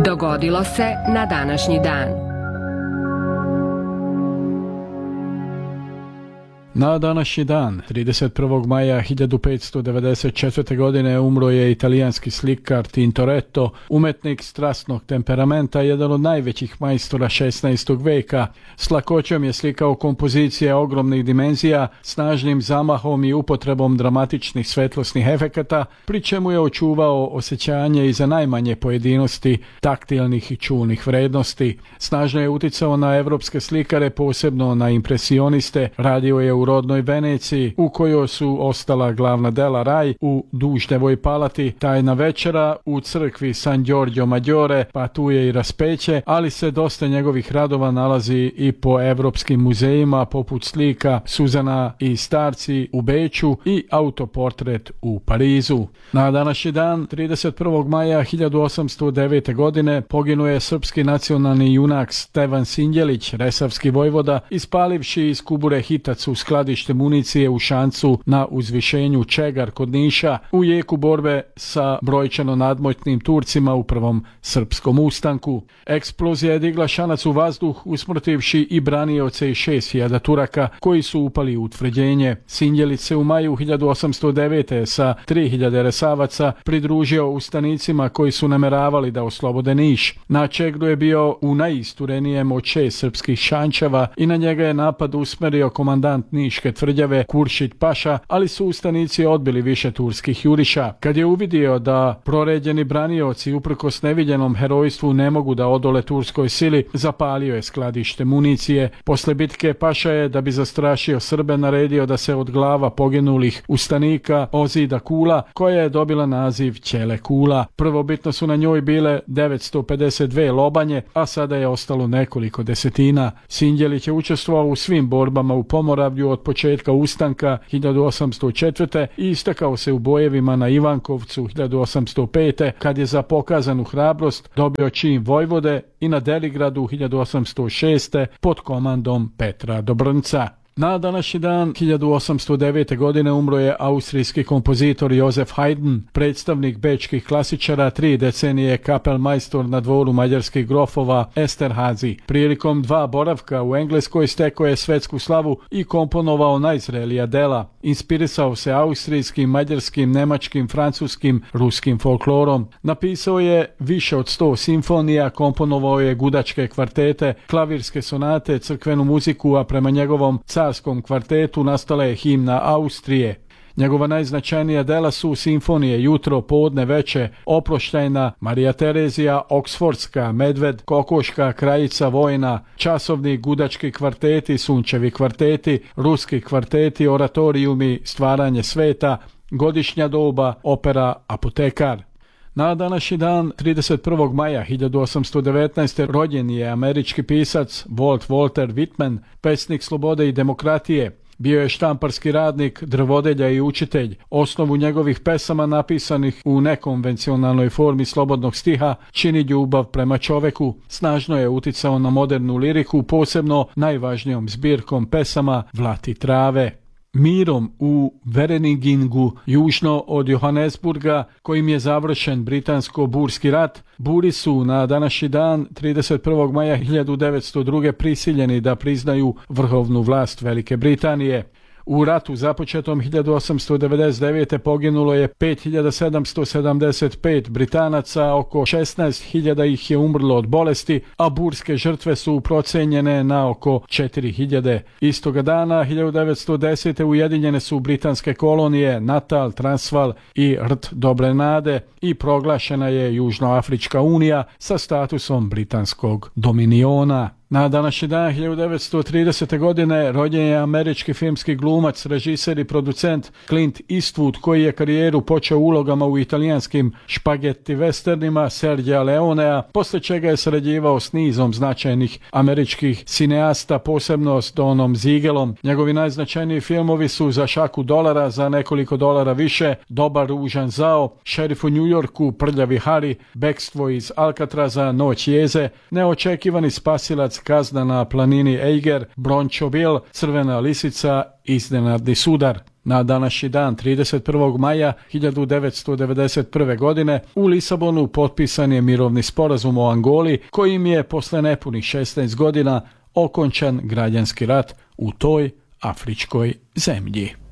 Dogodilo se na današnji dan. Na današnji dan, 31. maja 1594. godine, umro je italijanski slikar Tintoretto, umetnik strasnog temperamenta, jedan od najvećih majstora 16. veka. S lakoćom je slikao kompozicije ogromnih dimenzija, snažnim zamahom i upotrebom dramatičnih svetlosnih efekata, pri čemu je očuvao osjećanje i za najmanje pojedinosti taktilnih i čulnih vrednosti. Snažno je uticao na evropske slikare, posebno na impresioniste. Radio je u rodnoj Veneciji, u kojoj su ostala glavna dela Raj, u Duždevoj palati, Tajna večera, u crkvi San Giorgio Maggiore, pa tu je i raspeće, ali se dosta njegovih radova nalazi i po evropskim muzejima, poput slika Suzana i starci u Beču i autoportret u Parizu. Na današnji dan, 31. maja 1809. godine, poginuo je srpski nacionalni junak Stevan Sinjelić, resavski vojvoda, ispalivši iz kubure hitac u skladište municije u šancu na uzvišenju Čegar kod Niša u jeku borbe sa brojčano nadmoćnim Turcima u prvom srpskom ustanku. Eksplozija je digla šanac u vazduh, usmrtivši i branioce i 6.000 Turaka koji su upali u utvrđenje. Sinjelić se u maju 1809. sa 3.000 resavaca pridružio ustanicima koji su nameravali da oslobode Niš. Na Čegru je bio u najisturenijem od 6 srpskih šančeva i na njega je napad usmerio komandant Niške tvrđave Kuršit Paša, ali su ustanici odbili više turskih juriša. Kad je uvidio da proređeni branioci uprkos nevidljenom herojstvu ne mogu da odole turskoj sili, zapalio je skladište municije. Posle bitke Paša je, da bi zastrašio Srbe, naredio da se od glava poginulih ustanika ozida kula, koja je dobila naziv Ćele kula. Prvobitno su na njoj bile 952 lobanje, a sada je ostalo nekoliko desetina. Sinjelić je učestvovao u svim borbama u Pomoravlju od početka ustanka 1804. i istakao se u bojevima na Ivankovcu 1805. kad je za pokazanu hrabrost dobio čin vojvode i na Deligradu 1806. pod komandom Petra Dobrnca. Na današnji dan 1809. godine umro je austrijski kompozitor Josef Haydn, predstavnik bečkih klasičara, 3 decenije kapelmajstor na dvoru mađarskih grofova Esterhazy. Prilikom 2 boravka u Engleskoj stekao je svetsku slavu i komponovao najzrelija dela. Inspirisao se austrijskim, mađarskim, nemačkim, francuskim, ruskim folklorom. Napisao je više od 100 simfonija, komponovao je gudačke kvartete, klavirske sonate, crkvenu muziku, a prema njegovom carskom kvartetu nastala je himna Austrije. Njegova najznačajnija dela su simfonije Jutro, Podne, Veče, Oproštajna, Marija Terezija, Oksfordska, Medved, Kokoška, Krajica vojna, časovni gudački kvarteti, Sunčevi kvarteti, ruski kvarteti, oratorijumi, Stvaranje sveta, Godišnja doba, opera Apotekar. Na današnji dan, 31. maja 1819. rođen je američki pisac Walt Walter Whitman, pesnik slobode i demokratije. Bio je štamparski radnik, drvodelja i učitelj. Osnovu njegovih pesama, napisanih u nekonvencionalnoj formi slobodnog stiha, čini ljubav prema čoveku. Snažno je uticao na modernu liriku, posebno najvažnijom zbirkom pesama Vlati trave. Mirom u Vereningingu, južno od Johannesburga, kojim je završen britansko-burski rat, Buri su na današnji dan 31. maja 1902. prisiljeni da priznaju vrhovnu vlast Velike Britanije. U ratu započetom 1899. poginulo je 5775 Britanaca, oko 16.000 ih je umrlo od bolesti, a burske žrtve su procenjene na oko 4.000. Istoga dana 1910. ujedinjene su britanske kolonije Natal, Transvaal i Rt Dobre Nade i proglašena je Južnoafrička unija sa statusom britanskog dominiona. Na današnji dan 1930. godine rođen je američki filmski glumac, režiser i producent Clint Eastwood, koji je karijeru počeo ulogama u italijanskim špageti westernima Sergija Leonea, posle čega je sarađivao s nizom značajnih američkih cineasta, posebno s Donom Ziegelom. Njegovi najznačajniji filmovi su Za šaku dolara, Za nekoliko dolara više, Dobar ružan zao, Šerif u New Yorku, Prljavi Hari, Bekstvo iz Alcatraza, Noć jeze, Neočekivani spasilac, Kazna na planini Eiger, Broncho Bill, Crvena lisica, Iznenadni sudar. Na današnji dan, 31. maja 1991. godine, u Lisabonu potpisan je mirovni sporazum o Angoli, kojim je posle nepunih 16 godina okončan građanski rat u toj afričkoj zemlji.